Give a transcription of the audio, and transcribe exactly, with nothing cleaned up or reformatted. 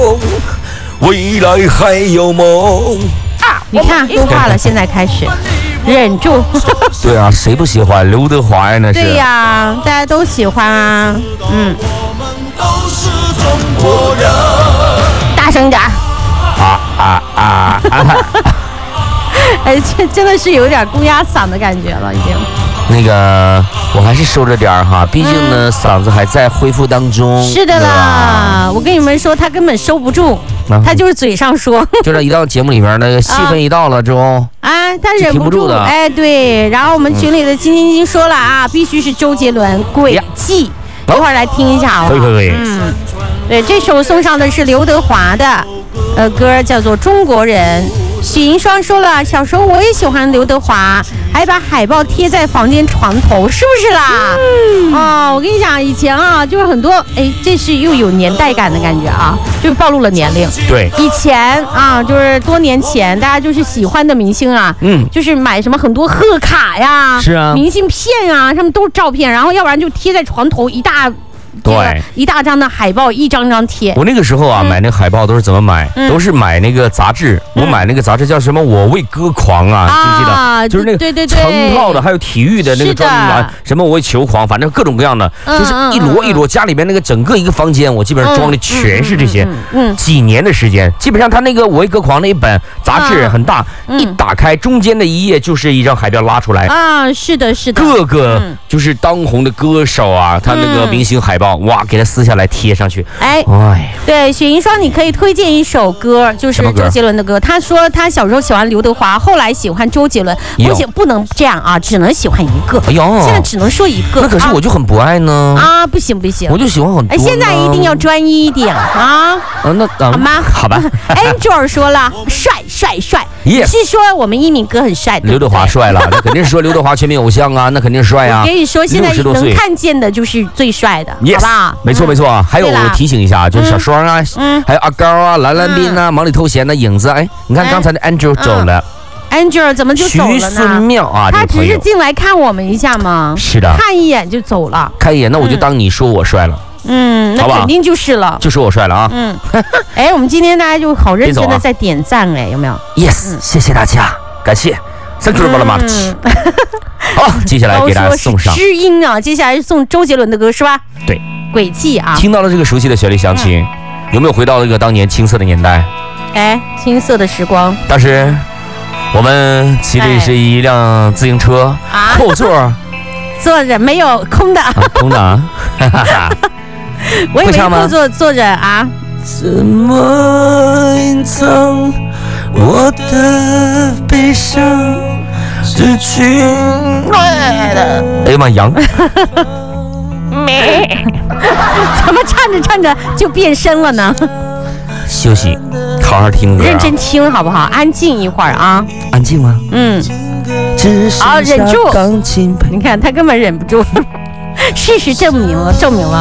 未来还有梦啊！你看都化了，现在开始忍住。 对啊，谁不喜欢刘德华呀？那是。 对呀、啊，大家都喜欢啊。嗯。大声点。 啊啊啊啊！ 哎，这真的是有点公鸭嗓的感觉了，已经。 那个，我还是收着点儿哈，毕竟呢，嗯、嗓子还在恢复当中。 是的啦，我跟你们说，他根本收不住，啊、他就是嘴上说。 就是一到节目里边，那个戏份一到了之后， 啊，他忍不住。 不哎，对。然后我们群里的金晶晶说了啊，必须是周杰伦《轨迹》，一会儿来听一下好不好？ 可以可以。 嗯，对，这首送上的是刘德华的，呃，歌叫做《中国人》。许银双说了，小时候我也喜欢刘德华，还把海报贴在房间床头，是不是啦？嗯，哦，我跟你讲，以前啊，就是很多，哎，这是又有年代感的感觉啊，就暴露了年龄。 对， 以前啊，就是多年前，大家就是喜欢的明星啊，嗯，就是买什么很多贺卡呀， 是啊， 明信片啊，上面都是照片，然后要不然就贴在床头一大。 对， 一大张的海报，一张张贴。 我那个时候啊，嗯、买那个海报都是怎么买？嗯、都是买那个杂志。嗯、我买那个杂志叫什么？我为歌狂啊，记不记得？就是那个对对对， 成套的，还有体育的那个专栏，什么我为球狂，反正各种各样的，嗯、就是一摞一摞。家里边那个整个一个房间，我基本上装的全是这些。嗯，嗯嗯几年的时间，基本上他那个我为歌狂那一本杂志很大，嗯、一打开中间的一页就是一张海报拉出来啊，是的，是的， 各个就是当红的歌手啊，他那个明星海报。哇，给他撕下来贴上去。哎， 哎，对，雪银双，你可以推荐一首歌，就是周杰伦的歌。他说他小时候喜欢刘德华，后来喜欢周杰伦，而且不能这样啊，只能喜欢一个。哎呦，现在只能说一个。 那可是我就很不爱呢。 啊，不行不行， 我就喜欢很多。 哎，现在一定要专一一点啊。 啊，那好吗？ 好吧。 Angel 说了，帅帅帅。 Yes， 是说我们一鸣哥很帅。 刘德华帅了，那肯定是说刘德华全民偶像啊，那肯定是帅啊。 我跟你说，现在能看见的就是最帅的，好不好？ 没错没错。还有我提醒一下，就是小双啊，嗯，还有阿高啊、兰兰斌啊、忙里偷闲的影子，哎，你看刚才的 Angel 走了 ，Angel 怎么就走了呢？ 徐孙妙啊， 他只是进来看我们一下嘛， 是的， 看一眼就走了， 看一眼，那我就当你说我帅了， 嗯，那肯定就是了， 就说我帅了啊， 嗯，哎，我们今天大家就好认真的在点赞，哎，有没有 ？Yes， 谢谢大家，感谢 ，Thank you very much。好，接下来给大家送上知音啊，接下来是送周杰伦的歌是吧？ 对。 轨迹啊！ 听到了这个熟悉的旋律响起，嗯、有没有回到那个当年青涩的年代？ 哎，青涩的时光。 当时我们骑的是一辆自行车，哎、后座坐着没有空的， 啊、空的啊！ 我以为后座坐着啊。 怎么隐藏我的悲伤？失去爱的。哎呀妈，羊！ 没，怎么唱着唱着就变声了呢？ 休息，好好听歌、啊， 认真听好不好？安静一会儿啊！ 安静吗？ 嗯，好，忍住。你看他根本忍不住，事实证明了，证明了。